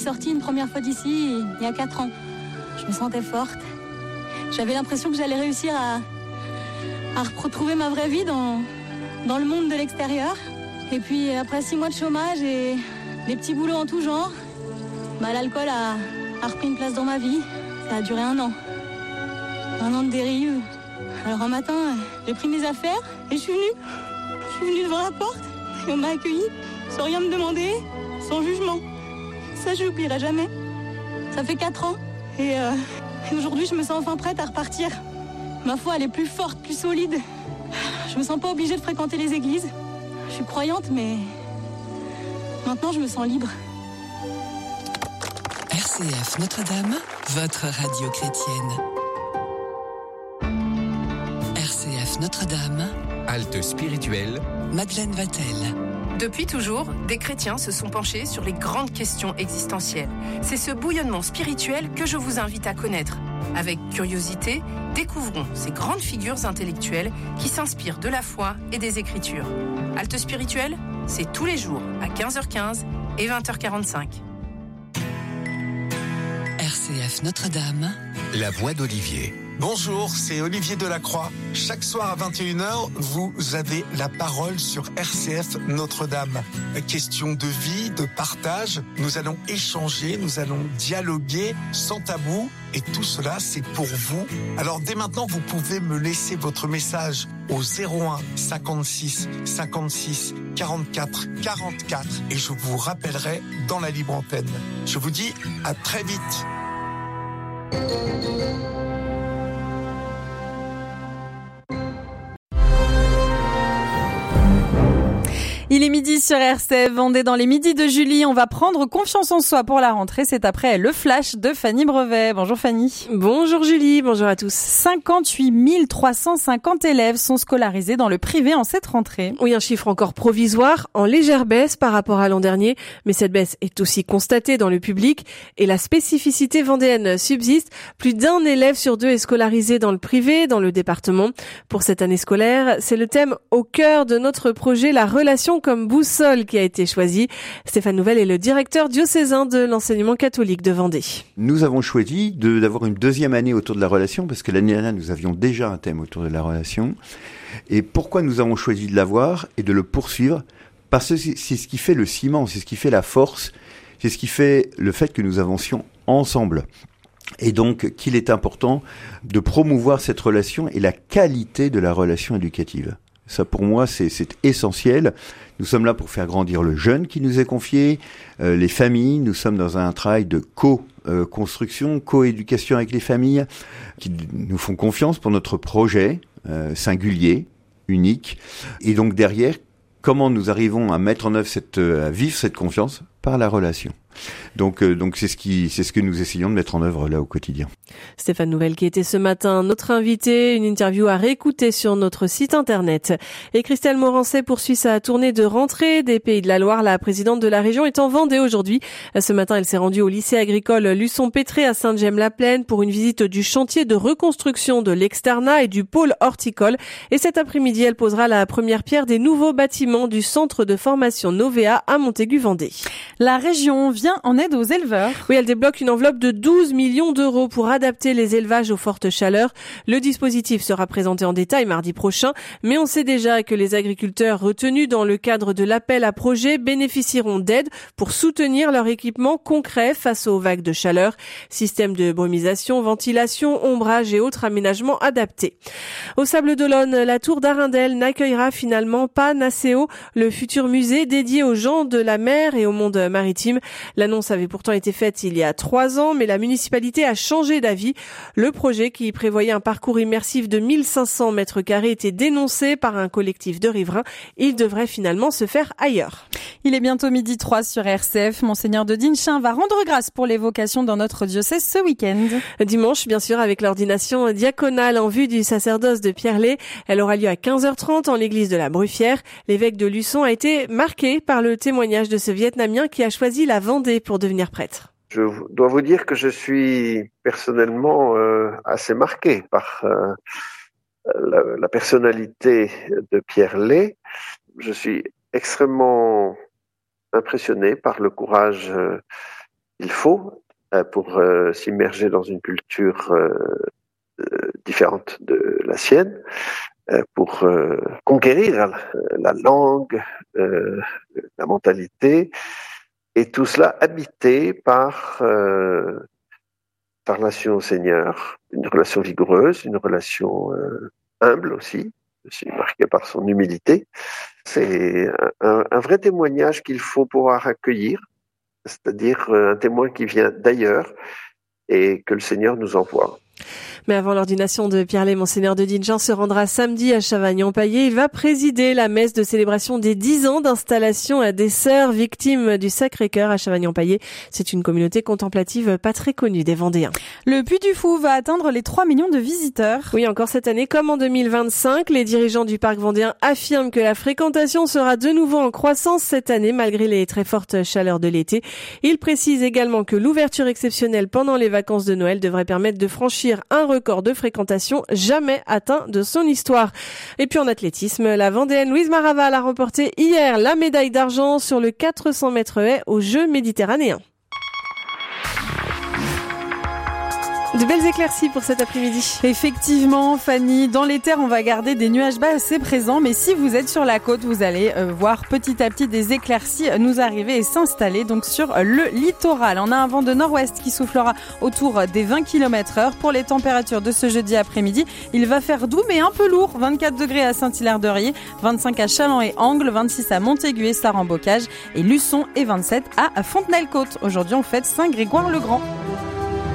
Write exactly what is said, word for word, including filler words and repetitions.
sortie une première fois d'ici il y a quatre ans. Je me sentais forte. J'avais l'impression que j'allais réussir à, à retrouver ma vraie vie dans, dans le monde de l'extérieur. Et puis après six mois de chômage et des petits boulots en tout genre, bah, l'alcool a, a repris une place dans ma vie. Ça a duré un an. Un an de dérive. Alors un matin, j'ai pris mes affaires et je suis venue. Je suis venue devant la porte et on m'a accueillie sans rien me demander, sans jugement. Ça, je l'oublierai jamais. Ça fait quatre ans et, euh, et aujourd'hui, je me sens enfin prête à repartir. Ma foi, elle est plus forte, plus solide. Je me sens pas obligée de fréquenter les églises. Je suis croyante, mais maintenant, je me sens libre. R C F Notre-Dame, votre radio chrétienne. R C F Notre-Dame, halte spirituelle, Madeleine Vatel. Depuis toujours, des chrétiens se sont penchés sur les grandes questions existentielles. C'est ce bouillonnement spirituel que je vous invite à connaître. Avec curiosité, découvrons ces grandes figures intellectuelles qui s'inspirent de la foi et des Écritures. Halte spirituelle, c'est tous les jours à quinze heures quinze et vingt heures quarante-cinq. R C F Notre-Dame, la voix d'Olivier. Bonjour, c'est Olivier Delacroix. Chaque soir à vingt et une heures, vous avez la parole sur R C F Notre-Dame. Question de vie, de partage, nous allons échanger, nous allons dialoguer sans tabou et tout cela c'est pour vous. Alors dès maintenant, vous pouvez me laisser votre message au zéro un cinquante-six cinquante-six quarante-quatre quarante-quatre et je vous rappellerai dans la libre antenne. Je vous dis à très vite. Il est midi sur R C F Vendée. Dans les midis de Julie, on va prendre confiance en soi pour la rentrée. C'est après le flash de Fanny Brevet. Bonjour Fanny. Bonjour Julie, bonjour à tous. cinquante-huit mille trois cent cinquante élèves sont scolarisés dans le privé en cette rentrée. Oui, un chiffre encore provisoire, en légère baisse par rapport à l'an dernier, mais cette baisse est aussi constatée dans le public et la spécificité vendéenne subsiste. Plus d'un élève sur deux est scolarisé dans le privé, dans le département. Pour cette année scolaire, c'est le thème au cœur de notre projet, la relation comme boussole qui a été choisi. Stéphane Nouvel est le directeur diocésain de l'enseignement catholique de Vendée. Nous avons choisi de, d'avoir une deuxième année autour de la relation parce que l'année dernière, nous avions déjà un thème autour de la relation. Et pourquoi nous avons choisi de l'avoir et de le poursuivre? Parce que c'est, c'est ce qui fait le ciment, c'est ce qui fait la force, c'est ce qui fait le fait que nous avancions ensemble. Et donc qu'il est important de promouvoir cette relation et la qualité de la relation éducative. Ça, pour moi, c'est, c'est essentiel. Nous sommes là pour faire grandir le jeune qui nous est confié, euh, les familles. Nous sommes dans un travail de co-construction, co-éducation avec les familles qui nous font confiance pour notre projet euh, singulier, unique. Et donc derrière, comment nous arrivons à mettre en œuvre cette, à vivre cette confiance par la relation. Donc, euh, donc c'est ce qui, c'est ce que nous essayons de mettre en œuvre là au quotidien. Stéphane Nouvel qui était ce matin notre invité, une interview à réécouter sur notre site internet. Et Christelle Morancet poursuit sa tournée de rentrée des Pays de la Loire. La présidente de la région est en Vendée aujourd'hui. Ce matin, elle s'est rendue au lycée agricole Luçon-Pétré à Sainte-Gemme-la-Plaine pour une visite du chantier de reconstruction de l'externat et du pôle horticole. Et cet après-midi, elle posera la première pierre des nouveaux bâtiments du centre de formation Novea à Montaigu-Vendée. La région vient en aide aux éleveurs. Oui, elle débloque une enveloppe de douze millions d'euros pour adapter les élevages aux fortes chaleurs. Le dispositif sera présenté en détail mardi prochain, mais on sait déjà que les agriculteurs retenus dans le cadre de l'appel à projet bénéficieront d'aide pour soutenir leur équipement concret face aux vagues de chaleur. Système de brumisation, ventilation, ombrage et autres aménagements adaptés. Au Sables-d'Olonne, la tour d'Arundel n'accueillera finalement pas Nacéo, le futur musée dédié aux gens de la mer et au monde maritime. L'annonce avait pourtant été faite il y a trois ans, mais la municipalité a changé d'avis. Le projet, qui prévoyait un parcours immersif de mille cinq cents mètres carrés, était dénoncé par un collectif de riverains. Il devrait finalement se faire ailleurs. Il est bientôt midi trois sur R C F. Monseigneur de Dinchin va rendre grâce pour les vocations dans notre diocèse ce week-end. Dimanche, bien sûr, avec l'ordination diaconale en vue du sacerdoce de Pierrelet. Elle aura lieu à quinze heures trente en l'église de la Bruffière. L'évêque de Luçon a été marqué par le témoignage de ce Vietnamien qui a choisi la Vendée pour devenir prêtre. Je dois vous dire que je suis personnellement euh, assez marqué par euh, la, la personnalité de Pierrelet. Je suis extrêmement impressionné par le courage euh, il faut euh, pour euh, s'immerger dans une culture euh, euh, différente de la sienne, euh, pour euh, conquérir la, la langue, euh, la mentalité, et tout cela habité par euh, par relation au Seigneur, une relation vigoureuse, une relation euh, humble aussi, aussi marquée par son humilité. C'est un, un vrai témoignage qu'il faut pouvoir accueillir, c'est-à-dire un témoin qui vient d'ailleurs et que le Seigneur nous envoie. Mais avant l'ordination de Pierre Lay, Monseigneur de Digne-Jean se rendra samedi à Chavagny-en-Paillé. Il va présider la messe de célébration des dix ans d'installation des Sœurs victimes du Sacré-Cœur à Chavagny-en-Paillé. C'est une communauté contemplative pas très connue des Vendéens. Le Puy du Fou va atteindre les trois millions de visiteurs. Oui, encore cette année, comme en deux mille vingt-cinq, les dirigeants du parc vendéen affirment que la fréquentation sera de nouveau en croissance cette année, malgré les très fortes chaleurs de l'été. Ils précisent également que l'ouverture exceptionnelle pendant les vacances de Noël devrait permettre de franchir un record de fréquentation jamais atteint de son histoire. Et puis en athlétisme, la Vendéenne Louise Maraval a remporté hier la médaille d'argent sur le quatre cents mètres haies aux Jeux méditerranéens. De belles éclaircies pour cet après-midi. Effectivement, Fanny, dans les terres, on va garder des nuages bas assez présents, mais si vous êtes sur la côte, vous allez euh, voir petit à petit des éclaircies nous arriver et s'installer donc sur le littoral. On a un vent de nord-ouest qui soufflera autour des vingt kilomètres heure. Pour les températures de ce jeudi après-midi, il va faire doux mais un peu lourd. vingt-quatre degrés à Saint-Hilaire-de-Riez, vingt-cinq à Châlons et Angles, vingt-six à Montaigu et Sarre-en-Bocage et Luçon et vingt-sept à Fontenay-le-Côte. Aujourd'hui, on fête Saint-Grégoire-le-Grand.